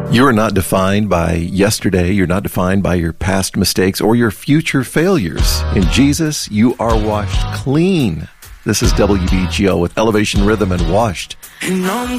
You are not defined by yesterday. You're not defined by your past mistakes or your future failures. In Jesus, you are washed clean. This is WBGO with Elevation Rhythm and Washed.